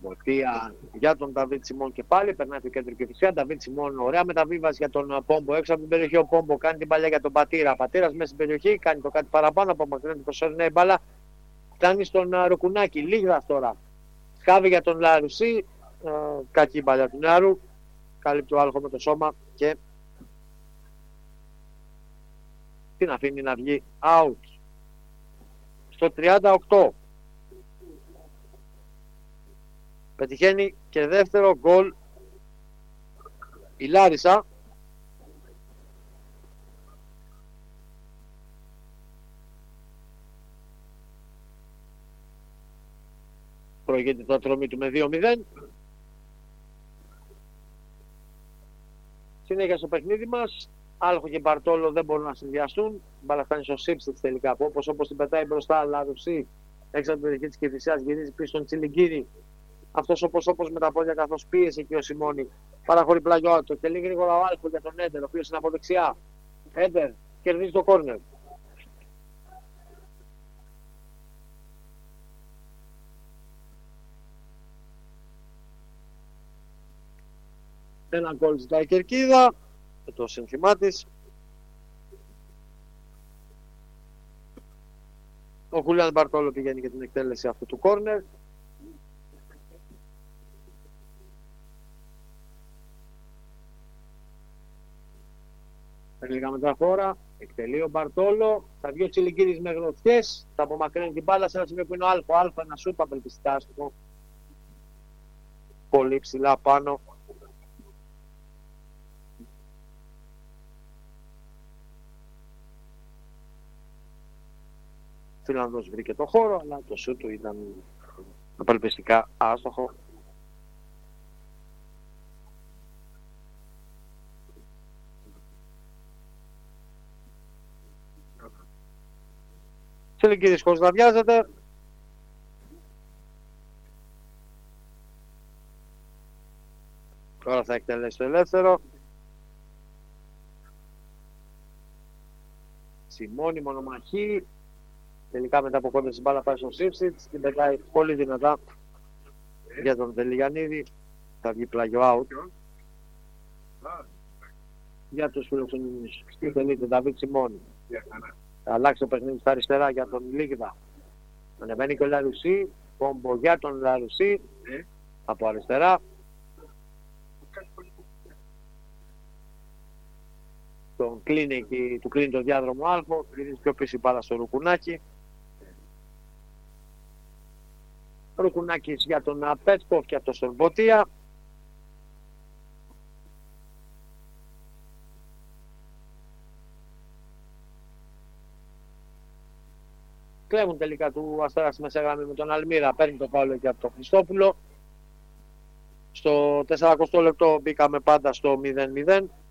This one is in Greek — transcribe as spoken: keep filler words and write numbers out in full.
Μποτία για τον Νταβίτ Σιμών και πάλι. Περνάει το κέντρο και φυσικά. Νταβίτ Σιμών, ωραία μεταβίβαση για τον Πόμπο. Έξω από την περιοχή ο Πόμπο κάνει την παλιά για τον Πατήρα. Πατήρας μέσα στην περιοχή κάνει το κάτι παραπάνω από μακριά. Προσφέρει νέα μπάλα. Φτάνει στον Ροκουνάκη. Λίγα τώρα. Σκάβει για τον Λαρουσί. Ε, κακή μπάλα του Νεαρού. Καλύπτει ο Άλχο με το σώμα και την αφήνει να βγει out. Στο τριάντα οκτώ πετυχαίνει και δεύτερο γκολ η Λάρισα. Προηγείται το ατρωμί του με δύο μηδέν. Συνέχεια στο παιχνίδι μας. Άλχο και Μπαρτόλο δεν μπορούν να συνδυαστούν. Μπάλα φτάνει στο Σίψιτς τελικά. Όπως όπως την πετάει μπροστά, Λαρουσί έξω από την περιοχή της Κηφισιάς, γυρίζει πίσω στον Τσιλιγκύρη. Αυτός όπως όπως με τα πόδια καθώς πίεσε και ο Σιμώνη. Παραχωρεί πλάγιο το και λίγο γρήγορα ο Άλχο για τον Έντερ, ο οποίος είναι από δεξιά. Έντερ κερδίζει το κόρνερ. Ένα γκολ ζητάει η Κερκίδα με το σύνθημά της. Ο Χουλιάν Μπαρτόλο πηγαίνει για την εκτέλεση αυτού του κόρνερ. Λίγα μεταφόρα, εκτελεί ο Μπαρτόλο. Θα βγει ο Τσιλιγκύρης με γροθιές. Θα απομακρύνει την μπάλα σε ένα σημείο που είναι ο Άλφο. Άλφο ένα σούπ απελπιστικά στο πολύ ψηλά πάνω. Φιλανδός βρήκε το χώρο, αλλά το σούτ του ήταν απελπιστικά άστοχο. Τσιλιγκύρης χωρίς να βιάζεται. Τώρα θα εκτελέσει το ελεύθερο. Σιμώνη μονομαχή. Τελικά μετά από κόντες η μπάλα πάει στο Σίψιτς. Την πετάει πολύ δυνατά για τον Τελιγιαννίδη. Θα βγει πλάγιο out. Για τους φιλοξενούμενους. Τι θέλετε, Νταβίτ Σιμώνη. Θα αλλάξει το παιχνίδι στα αριστερά για τον Λίγδα. Ανεβαίνει και ο Λαρουσί. Πόμπο για τον Λαρουσί. Από αριστερά. Τον κλείνει και του κλείνει το διάδρομο Άλφο. Κλείνει πιο πίσω η μπάλα στο Ρουκουνάκι. Ρουκουνάκης για τον Πέτσκοφ και αυτό στον Μποτία. Κλέβουν τελικά του Αστέρα στη μεσαία γραμμή με τον Αλμύρα. Παίρνει το φάουλο και από τον Χριστόπουλο. Στο τεσσαρακοστό λεπτό μπήκαμε πάντα στο μηδέν μηδέν.